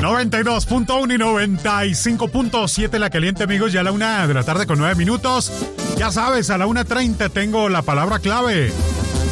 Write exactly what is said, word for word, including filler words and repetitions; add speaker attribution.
Speaker 1: noventa y dos punto uno y noventa y cinco punto siete La Caliente, amigos. Ya a la una de la tarde con nueve minutos. Ya sabes, a la una treinta tengo la palabra clave.